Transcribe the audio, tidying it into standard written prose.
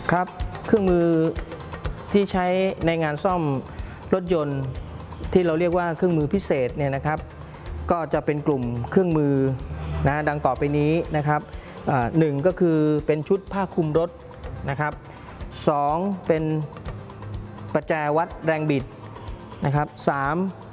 ครับเครื่องมือที่ใช้ในงานซ่อมรถยนต์ที่เราเรียกว่าเครื่องมือพิเศษเนี่ยนะครับก็จะเป็นกลุ่มเครื่องมือนะดังต่อไปนี้นะครับหนึ่งก็คือเป็นชุดผ้าคลุมรถนะครับสองเป็นประแจวัดแรงบิดนะครับสาม